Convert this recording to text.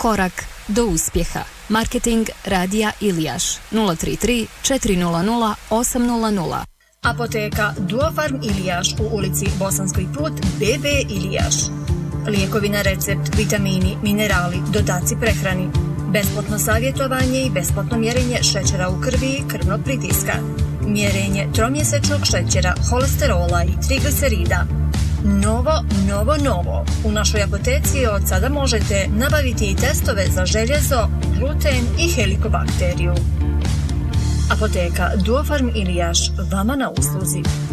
Korak do uspjeha. Marketing Radija Ilijaš 033 400 800. Apoteka Duofarm Ilijaš u ulici Bosanski put BB Ilijaš. Lijekovi na recept, vitamini, minerali, dodaci prehrani, besplatno savjetovanje i besplatno mjerenje šećera u krvi i krvnog pritiska, mjerenje tromjesečnog šećera, holesterola i triglicerida. Novo. U našoj apoteci od sada možete nabaviti i testove za željezo, gluten i helikobakteriju. Apoteka Duofarm Ilijaš, vama na usluzi.